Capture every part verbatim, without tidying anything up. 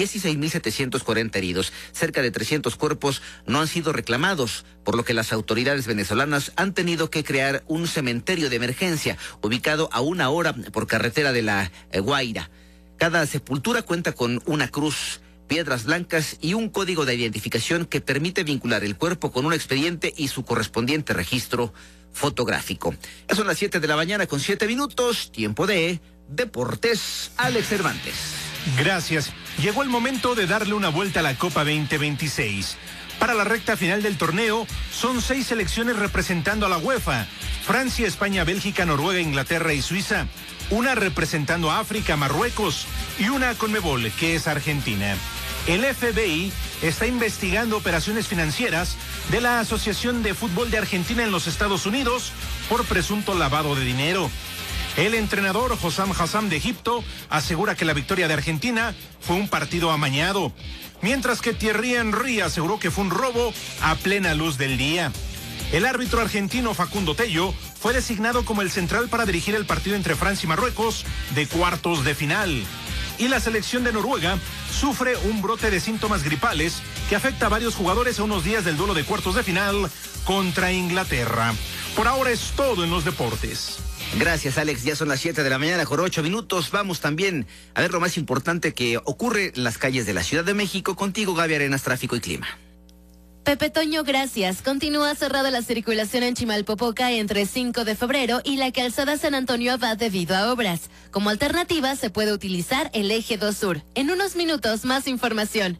dieciséis mil setecientos cuarenta heridos. Cerca de trescientos cuerpos no han sido reclamados, por lo que las autoridades venezolanas han tenido que crear un cementerio de emergencia ubicado a una hora por carretera de la eh, Guaira. Cada sepultura cuenta con una cruz, piedras blancas y un código de identificación que permite vincular el cuerpo con un expediente y su correspondiente registro fotográfico. Ya son las siete de la mañana con siete minutos, tiempo de Deportes. Alex Cervantes. Gracias. Llegó el momento de darle una vuelta a la Copa veinte veintiséis. Para la recta final del torneo, son seis selecciones representando a la UEFA: Francia, España, Bélgica, Noruega, Inglaterra y Suiza. Una representando a África, Marruecos, y una Conmebol, que es Argentina. El F B I está investigando operaciones financieras de la Asociación de Fútbol de Argentina en los Estados Unidos por presunto lavado de dinero. El entrenador Hossam Hassam de Egipto asegura que la victoria de Argentina fue un partido amañado, mientras que Thierry Henry aseguró que fue un robo a plena luz del día. El árbitro argentino Facundo Tello fue designado como el central para dirigir el partido entre Francia y Marruecos de cuartos de final. Y la selección de Noruega sufre un brote de síntomas gripales que afecta a varios jugadores a unos días del duelo de cuartos de final contra Inglaterra. Por ahora es todo en los deportes. Gracias, Alex. Ya son las siete de la mañana con ocho minutos. Vamos también a ver lo más importante que ocurre en las calles de la Ciudad de México. Contigo, Gaby Arenas, tráfico y clima. Pepe Toño, gracias. Continúa cerrada la circulación en Chimalpopoca entre cinco de febrero y la calzada San Antonio Abad debido a obras. Como alternativa, se puede utilizar el eje dos Sur. En unos minutos, más información.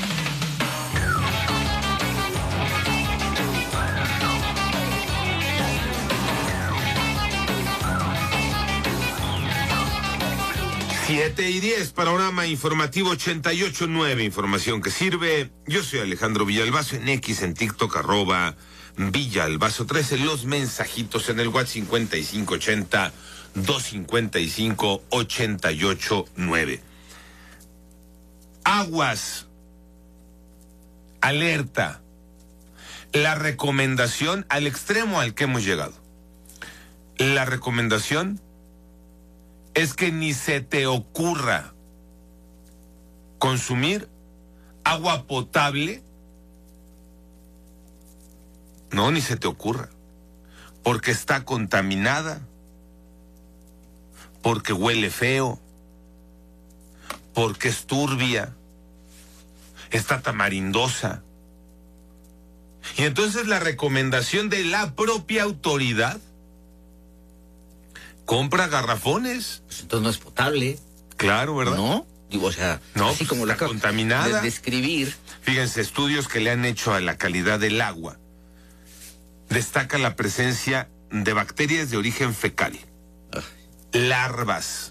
siete y diez, panorama informativo ochenta y ocho punto nueve, información que sirve. Yo soy Alejandro Villalbazo, en X, en TikTok, arroba Villalbazo trece, los mensajitos en el WhatsApp cincuenta y cinco ochenta, doscientos cincuenta y cinco, ochenta y ocho nueve. Aguas, alerta, la recomendación al extremo al que hemos llegado. La recomendación es que ni se te ocurra consumir agua potable. No, ni se te ocurra. Porque está contaminada, porque huele feo, porque es turbia, está tamarindosa. Y entonces la recomendación de la propia autoridad: compra garrafones. Pues entonces no es potable. Claro, ¿verdad? No, digo, o sea, no, así pues como la está contaminada. De describir. Fíjense, estudios que le han hecho a la calidad del agua destaca la presencia de bacterias de origen fecal, Ay. larvas.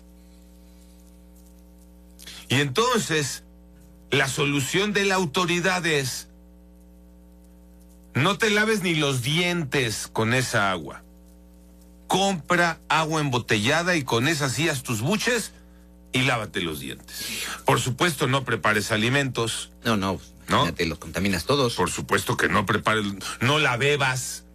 Y entonces, la solución de la autoridad es: no te laves ni los dientes con esa agua. Compra agua embotellada y con esa hacías tus buches y lávate los dientes. Por supuesto, no prepares alimentos. No, no, ¿no? Imagínate, los contaminas todos. Por supuesto que no prepares, no la bebas.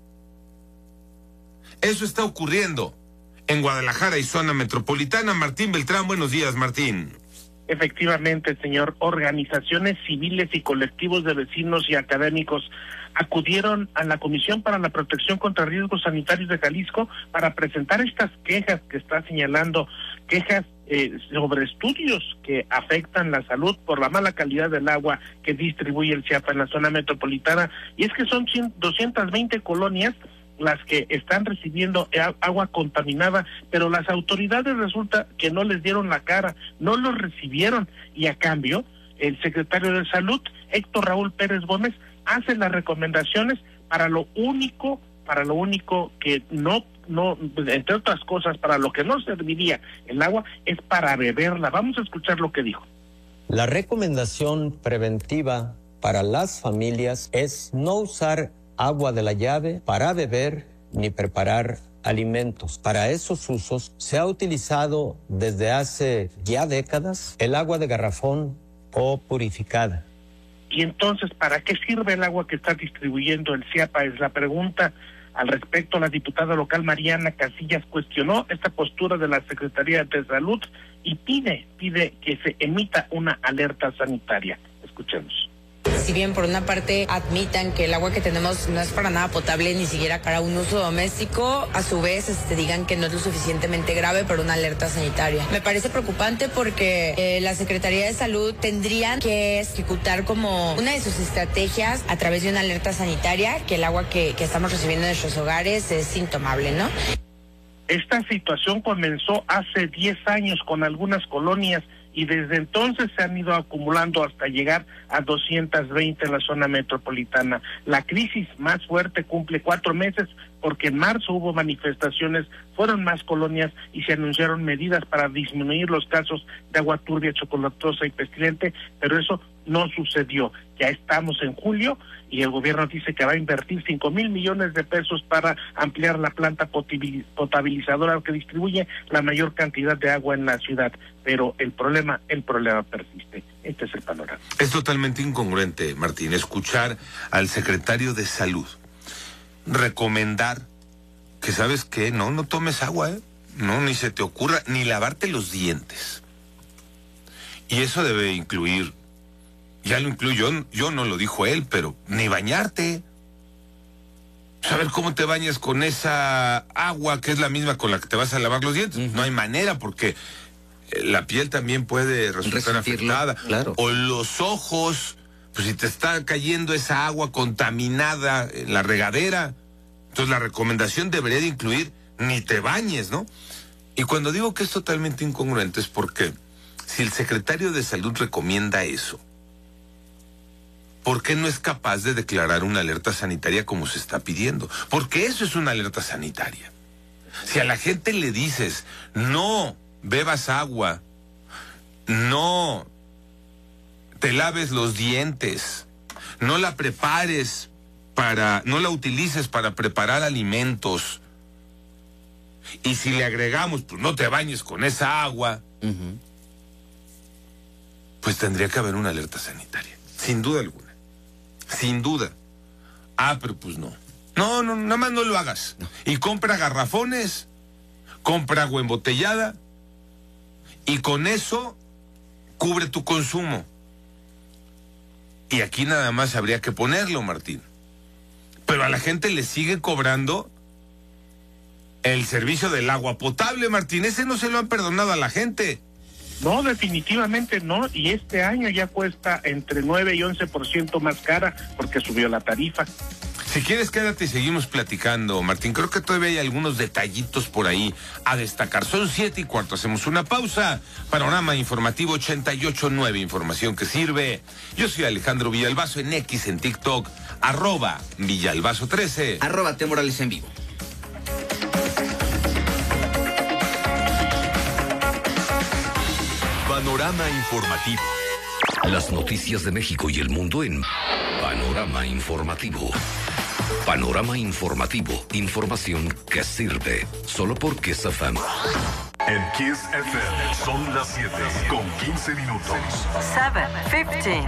Eso está ocurriendo en Guadalajara y zona metropolitana. Martín Beltrán, buenos días, Martín. Efectivamente, señor, organizaciones civiles y colectivos de vecinos y académicos acudieron a la Comisión para la Protección contra Riesgos Sanitarios de Jalisco para presentar estas quejas que está señalando, quejas eh, sobre estudios que afectan la salud por la mala calidad del agua que distribuye el CIAPA en la zona metropolitana. Y es que son doscientas veinte colonias las que están recibiendo agua contaminada, pero las autoridades resulta que no les dieron la cara, no los recibieron, y a cambio el secretario de Salud, Héctor Raúl Pérez Gómez, hace las recomendaciones para lo único, para lo único que no, no, entre otras cosas, para lo que no serviría el agua, es para beberla. Vamos a escuchar lo que dijo. La recomendación preventiva para las familias es no usar agua de la llave para beber ni preparar alimentos. Para esos usos se ha utilizado desde hace ya décadas el agua de garrafón o purificada. Y entonces, ¿para qué sirve el agua que está distribuyendo el CIAPA? Es la pregunta. Al respecto, la diputada local Mariana Casillas cuestionó esta postura de la Secretaría de Salud y pide, pide que se emita una alerta sanitaria. Escuchemos. Si bien por una parte admitan que el agua que tenemos no es para nada potable ni siquiera para un uso doméstico, a su vez este, digan que no es lo suficientemente grave para una alerta sanitaria. Me parece preocupante porque eh, la Secretaría de Salud tendrían que ejecutar como una de sus estrategias a través de una alerta sanitaria, que el agua que, que estamos recibiendo en nuestros hogares es intomable, ¿no? Esta situación comenzó hace diez años con algunas colonias y desde entonces se han ido acumulando hasta llegar a doscientas veinte en la zona metropolitana. La crisis más fuerte cumple cuatro meses porque en marzo hubo manifestaciones, fueron más colonias y se anunciaron medidas para disminuir los casos de agua turbia, chocolatosa y pestilente, pero eso no sucedió. Ya estamos en julio y el gobierno dice que va a invertir cinco mil millones de pesos para ampliar la planta potabilizadora que distribuye la mayor cantidad de agua en la ciudad. Pero el problema, el problema persiste. Este es el panorama. Es totalmente incongruente, Martín, escuchar al secretario de Salud recomendar que, ¿sabes qué? No, no tomes agua, ¿eh? No, ni se te ocurra, ni lavarte los dientes. Y eso debe incluir, ya lo incluyo, yo, yo no lo dijo él, pero ni bañarte. Saber cómo te bañas con esa agua que es la misma con la que te vas a lavar los dientes. Uh-huh. No hay manera porque la piel también puede resultar Resentirlo, afectada. Claro. O los ojos, pues si te está cayendo esa agua contaminada en la regadera, entonces la recomendación debería de incluir ni te bañes, ¿no? Y cuando digo que es totalmente incongruente es porque si el secretario de Salud recomienda eso, ¿por qué no es capaz de declarar una alerta sanitaria como se está pidiendo? Porque eso es una alerta sanitaria. Si a la gente le dices, no bebas agua, no te laves los dientes, no la prepares para, no la utilices para preparar alimentos, y si le agregamos, pues no te bañes con esa agua, uh-huh. pues tendría que haber una alerta sanitaria, sin duda alguna, sin duda. Ah, pero pues no. No, no, nada más no lo hagas. No. Y compra garrafones, compra agua embotellada, y con eso cubre tu consumo. Y aquí nada más habría que ponerlo, Martín. Pero a la gente le sigue cobrando el servicio del agua potable, Martín. Ese no se lo han perdonado a la gente. No, definitivamente no. Y este año ya cuesta entre nueve y once por ciento más cara porque subió la tarifa. Si quieres, quédate y seguimos platicando, Martín. Creo que todavía hay algunos detallitos por ahí a destacar. Son siete y cuarto, hacemos una pausa. Panorama Informativo ochenta y ocho nueve, información que sirve. Yo soy Alejandro Villalbazo en X, en TikTok, arroba Villalbazo trece. Arroba T Morales en vivo. Panorama Informativo. Las noticias de México y el mundo en Panorama Informativo. Panorama Informativo. Información que sirve. Solo por Kiss F M. En Kiss F M son las siete con quince minutos. siete, quince.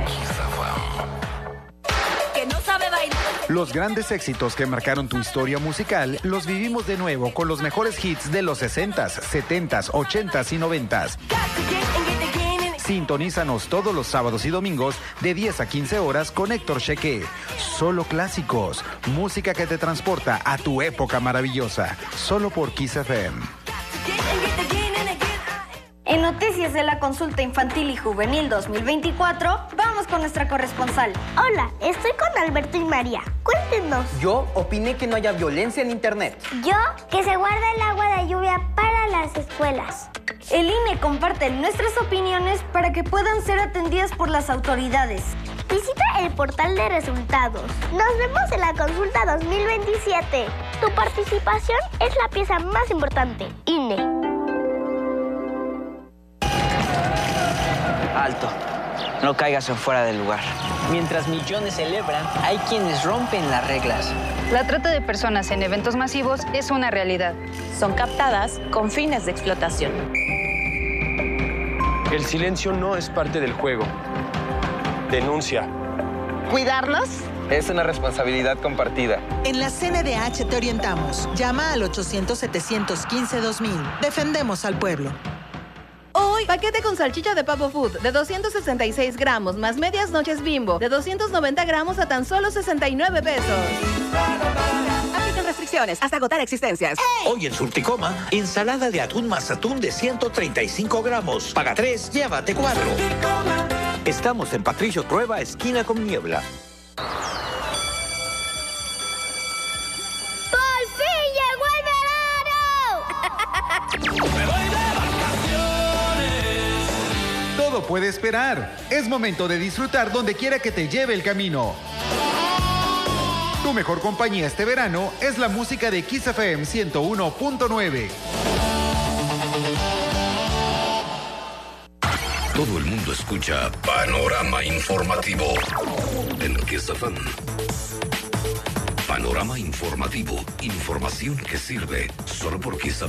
Que no sabe bailar. Los grandes éxitos que marcaron tu historia musical los vivimos de nuevo con los mejores hits de los sesentas, setentas, ochentas y noventas. Sintonízanos todos los sábados y domingos de diez a quince horas con Héctor Cheque. Solo clásicos, música que te transporta a tu época maravillosa. Solo por Kiss F M. En noticias de la consulta infantil y juvenil dos mil veinticuatro, vamos con nuestra corresponsal. Hola, estoy con Alberto y María. Cuéntenos. Yo opiné que no haya violencia en internet. Yo, que se guarda el agua de lluvia para las escuelas. El I N E comparte nuestras opiniones para que puedan ser atendidas por las autoridades. Visita el portal de resultados. Nos vemos en la consulta dos mil veintisiete. Tu participación es la pieza más importante. I N E. Alto. No caigas en fuera del lugar. Mientras millones celebran, hay quienes rompen las reglas. La trata de personas en eventos masivos es una realidad. Son captadas con fines de explotación. El silencio no es parte del juego. Denuncia. ¿Cuidarnos? Es una responsabilidad compartida. En la C N D H te orientamos. Llama al ochocientos, setecientos quince, dos mil. Defendemos al pueblo. hoy, paquete con salchicha de Papo Food de doscientos sesenta y seis gramos más medias noches Bimbo de doscientos noventa gramos a tan solo sesenta y nueve pesos. Aplican restricciones hasta agotar existencias. Hoy en Surticoma, ensalada de atún más atún de ciento treinta y cinco gramos. Paga tres, llévate cuatro. Estamos en Patricio Trueba, esquina con Niebla. Todo puede esperar. Es momento de disfrutar donde quiera que te lleve el camino. Tu mejor compañía este verano es la música de Kiss F M ciento uno punto nueve. Todo el mundo escucha Panorama Informativo en Kiss F M. Panorama Informativo. Información que sirve solo por Kiss F M.